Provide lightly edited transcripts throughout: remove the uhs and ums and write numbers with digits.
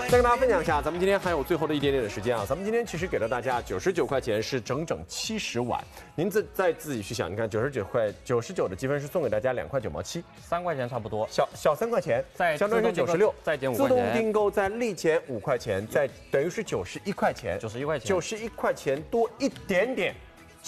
再跟大家分享一下，咱们今天还有最后的一点点的时间啊，咱们今天其实给了大家99块钱，是整整70碗。您再自己去想，你看99的积分是送给大家2块9毛7 ，3块钱差不多， 小3块钱，相当于是96， 再减5块钱， 自动订购再立减5块钱，再等于是91块钱，91块钱多一点点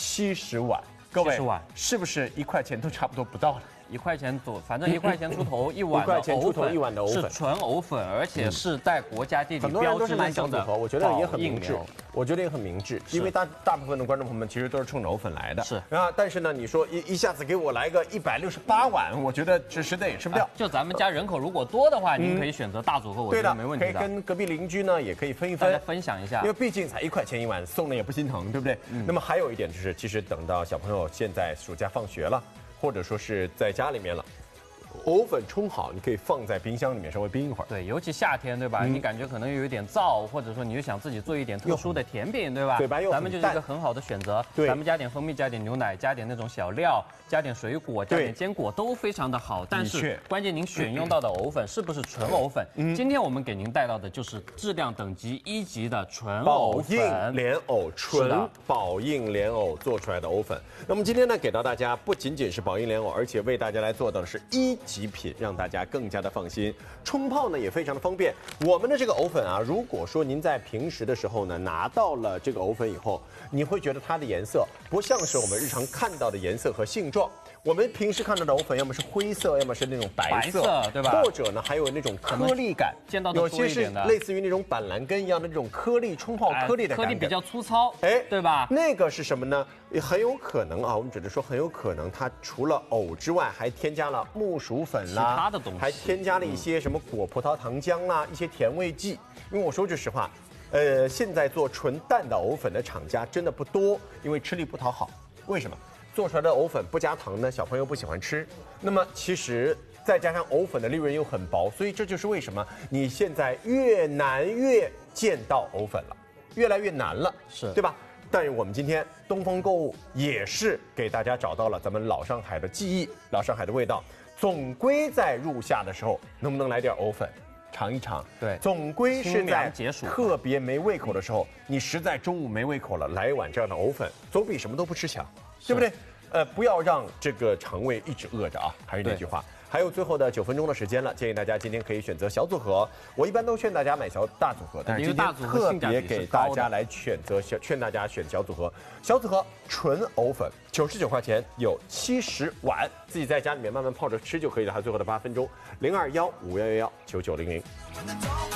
，70碗，各位，是不是1块钱都差不多不到了 ？1块钱左，反正1块钱出头一碗 ，1块钱出头一碗的藕粉是纯藕粉，而且是带国家地理很多人都是买小组合，我觉得也很明智，因为大部分的观众朋友们其实都是冲着藕粉来的。 是啊，但是呢，你说一下子给我来个168碗，我觉得这实在也吃不掉。 就咱们家人口如果多的话，您可以选择大组合，我觉得没问题的。 可以跟隔壁邻居呢也可以分一分， 大家分享一下， 因为毕竟才1块钱一碗，送了也不心疼，对不对？那么还有一点就是，其实等到小朋友现在暑假放学了，或者说是在家里面了。藕粉冲好，你可以放在冰箱里面稍微冰一会儿。 对，尤其夏天，对吧？你感觉可能有一点燥，或者说你就想自己做一点特殊的甜品，对吧？ 嘴巴又咱们就是一个很好的选择。 对， 咱们加点蜂蜜，加点牛奶，加点那种小料，加点水果，加点坚果都非常的好。但是关键您选用到的藕粉是不是纯藕粉？今天我们给您带到的就是质量等级1级的纯藕粉， 宝应莲藕，纯宝应莲藕做出来的藕粉。那么今天呢，给到大家不仅仅是宝应莲藕，而且为大家来做到的是1级品，让大家更加的放心。冲泡呢也非常的方便。我们的这个藕粉啊，如果说您在平时的时候呢，拿到了这个藕粉以后，你会觉得它的颜色不像是我们日常看到的颜色和性状。我们平时看到的藕粉，要么是灰色，要么是那种白色， 对吧？ 或者呢，还有那种颗粒感，有些是类似于那种板蓝根一样的这种颗粒冲泡颗粒的感觉， 颗粒比较粗糙，对吧？ 那个是什么呢？也很有可能啊，我们只是说很有可能，它除了藕之外，还添加了木薯粉啦， 其他的东西， 还添加了一些什么果葡萄糖浆啦，一些甜味剂。因为我说句实话，现在做纯淡的藕粉的厂家真的不多，因为吃力不讨好。为什么？做出来的藕粉不加糖呢，小朋友不喜欢吃。那么其实再加上藕粉的利润又很薄，所以这就是为什么你现在越难越见到藕粉了，越来越难了， 是对吧？但是我们今天东风购物也是给大家找到了咱们老上海的记忆，老上海的味道。总归在入夏的时候，能不能来点藕粉？尝一尝， 对， 总归是在特别没胃口的时候，你实在中午没胃口了，来一碗这样的藕粉，总比什么都不吃强，对不对？不要让这个肠胃一直饿着啊！还是那句话，还有最后的9分钟的时间了，建议大家今天可以选择小组合。我一般都劝大家买大组合，但是今天特别给大家来劝大家选小组合。小组合纯藕粉99块钱，有70碗，自己在家里面慢慢泡着吃就可以了。还有最后的8分钟，0215119900。